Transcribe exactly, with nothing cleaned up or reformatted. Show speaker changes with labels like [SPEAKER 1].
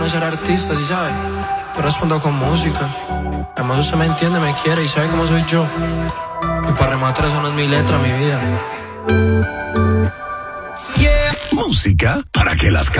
[SPEAKER 1] no ser artista, si sabes. Yo respondo con música. Además usted me entiende, me quiere y sabe cómo soy yo. Y para rematar eso no es mi letra, mi vida.
[SPEAKER 2] Yeah. Música para que las